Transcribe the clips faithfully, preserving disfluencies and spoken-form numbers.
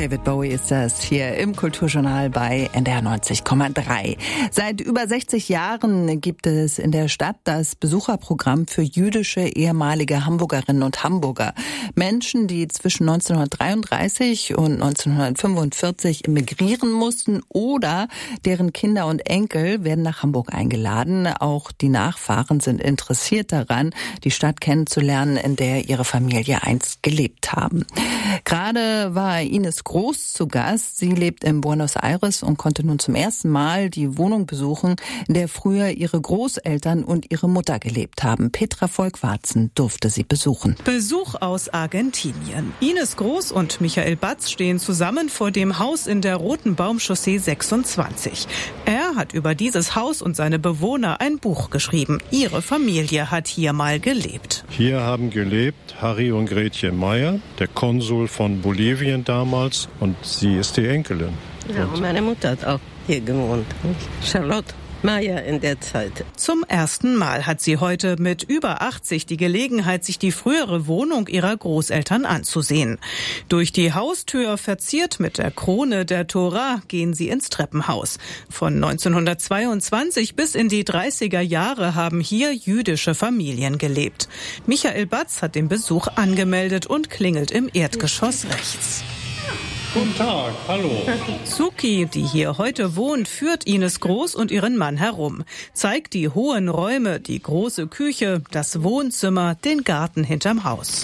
David Bowie ist das hier im Kulturjournal bei N D R neunzig Komma drei. Seit über sechzig Jahren gibt es in der Stadt das Besucherprogramm für jüdische ehemalige Hamburgerinnen und Hamburger. Menschen, die zwischen neunzehnhundertdreiunddreißig und neunzehnhundertfünfundvierzig emigrieren mussten oder deren Kinder und Enkel werden nach Hamburg eingeladen. Auch die Nachfahren sind interessiert daran, die Stadt kennenzulernen, in der ihre Familie einst gelebt haben. Gerade war Ines Groß zu Gast. Sie lebt in Buenos Aires und konnte nun zum ersten Mal die Wohnung besuchen, in der früher ihre Großeltern und ihre Mutter gelebt haben. Petra Volkwarzen durfte sie besuchen. Besuch aus Argentinien. Ines Groß und Michael Batz stehen zusammen vor dem Haus in der Roten Baumchaussee sechsundzwanzig. Er hat über dieses Haus und seine Bewohner ein Buch geschrieben. Ihre Familie hat hier mal gelebt. Hier haben gelebt Harry und Gretchen Meyer, der Konsul von Bolivien damals, und sie ist die Enkelin. Ja, und meine Mutter hat auch hier gewohnt. Charlotte Meyer in der Zeit. Zum ersten Mal hat sie heute mit über achtzig die Gelegenheit, sich die frühere Wohnung ihrer Großeltern anzusehen. Durch die Haustür, verziert mit der Krone der Tora, gehen sie ins Treppenhaus. Von neunzehnhundertzweiundzwanzig bis in die dreißiger Jahre haben hier jüdische Familien gelebt. Michael Batz hat den Besuch angemeldet und klingelt im Erdgeschoss rechts. Guten Tag, hallo. Suki, die hier heute wohnt, führt Ines Groß und ihren Mann herum. Zeigt die hohen Räume, die große Küche, das Wohnzimmer, den Garten hinterm Haus.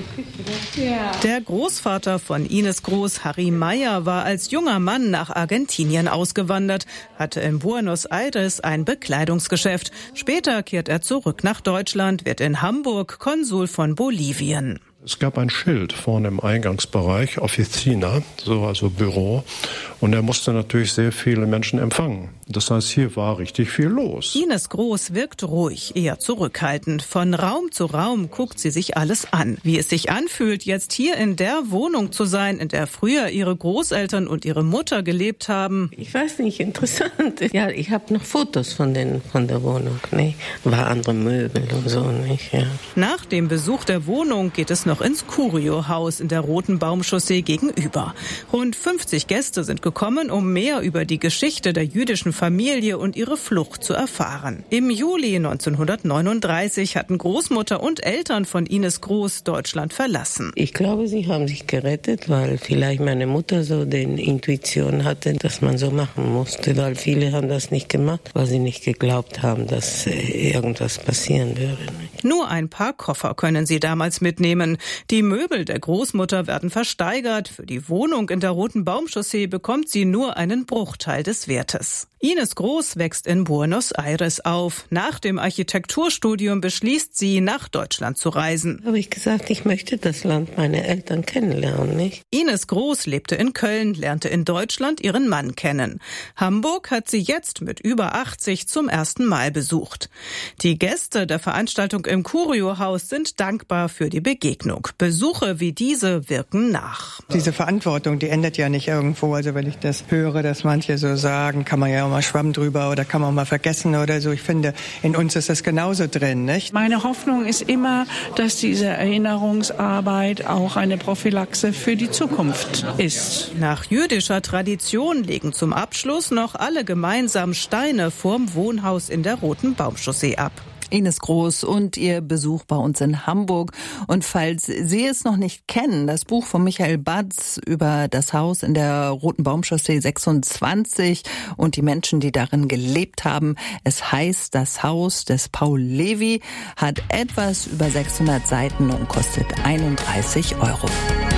Der Großvater von Ines Groß, Harry Meyer, war als junger Mann nach Argentinien ausgewandert, hatte in Buenos Aires ein Bekleidungsgeschäft. Später kehrt er zurück nach Deutschland, wird in Hamburg Konsul von Bolivien. Es gab ein Schild vorne im Eingangsbereich, Oficina, so also Büro, und er musste natürlich sehr viele Menschen empfangen. Das heißt, hier war richtig viel los. Ines Groß wirkt ruhig, eher zurückhaltend. Von Raum zu Raum guckt sie sich alles an. Wie es sich anfühlt, jetzt hier in der Wohnung zu sein, in der früher ihre Großeltern und ihre Mutter gelebt haben. Ich weiß nicht, interessant. Ja, ich habe noch Fotos von, den, von der Wohnung. Ne? War andere Möbel und so. Nicht? Ja. Nach dem Besuch der Wohnung geht es noch ins Curio-Haus in der Roten Baumchaussee gegenüber. Rund fünfzig Gäste sind gekommen, um mehr über die Geschichte der jüdischen Familie und ihre Flucht zu erfahren. Im Juli neunzehnhundertneununddreißig hatten Großmutter und Eltern von Ines Groß Deutschland verlassen. Ich glaube, sie haben sich gerettet, weil vielleicht meine Mutter so die Intuition hatte, dass man so machen musste, weil viele haben das nicht gemacht, weil sie nicht geglaubt haben, dass irgendwas passieren würde. Nur ein paar Koffer können sie damals mitnehmen. Die Möbel der Großmutter werden versteigert. Für die Wohnung in der Roten Baumchaussee bekommt sie nur einen Bruchteil des Wertes. Ines Groß wächst in Buenos Aires auf. Nach dem Architekturstudium beschließt sie, nach Deutschland zu reisen. Habe ich gesagt, ich möchte das Land meiner Eltern kennenlernen, nicht? Ines Groß lebte in Köln, lernte in Deutschland ihren Mann kennen. Hamburg hat sie jetzt mit über achtzig zum ersten Mal besucht. Die Gäste der Veranstaltung im Curio-Haus sind dankbar für die Begegnung. Besuche wie diese wirken nach. Diese Verantwortung, die endet ja nicht irgendwo. Also wenn ich das höre, dass manche so sagen, kann man ja auch mal Schwamm drüber oder kann man auch mal vergessen oder so. Ich finde, in uns ist das genauso drin, nicht? Meine Hoffnung ist immer, dass diese Erinnerungsarbeit auch eine Prophylaxe für die Zukunft ist. Nach jüdischer Tradition legen zum Abschluss noch alle gemeinsam Steine vorm Wohnhaus in der Roten Baumchaussee ab. Ines Groß und ihr Besuch bei uns in Hamburg. Und falls Sie es noch nicht kennen, das Buch von Michael Batz über das Haus in der Roten Baumchaussee sechsundzwanzig und die Menschen, die darin gelebt haben. Es heißt Das Haus des Paul Levi, hat etwas über sechshundert Seiten und kostet einunddreißig Euro.